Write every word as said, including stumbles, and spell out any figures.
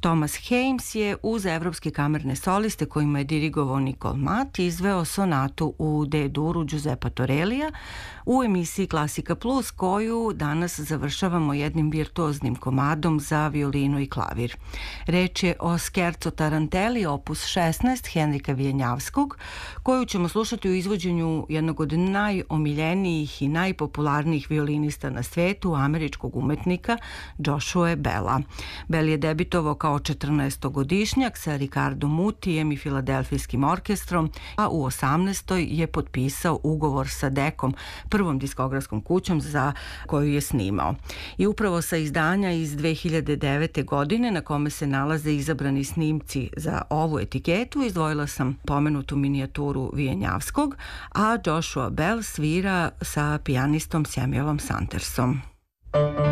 Thomas Hames je uz evropske kamerne soliste kojima je dirigovao Nicole Matt izveo sonatu u D-duru Giuseppa Torellija u emisiji Klasika Plus, koju danas završavamo jednim virtuoznim komadom za violinu i klavir. Reč je o Scherzo Tarantelli opus šesnaest Henrika Vijenjavskog, koju ćemo slušati u izvođenju jednog od najomiljenijih i najpopularnijih violinista na svetu, američkog umetnika Joshua Bella. Bell je debitovao kao četrnaestogodišnjak sa Ricardo Mutijem i Filadelfijskim orkestrom, a u osamnaestoj je potpisao ugovor sa Dekom, prvom diskografskom kućom za koju je snimao. I upravo sa izdanja iz dve hiljade devete. godine, na kome se nalaze izabrani snimci za ovu etiketu, izdvojila sam pomenutu minijaturu Vijenjavskog, a Joshua Bell svira sa pijanistom Samuelom Sandersom.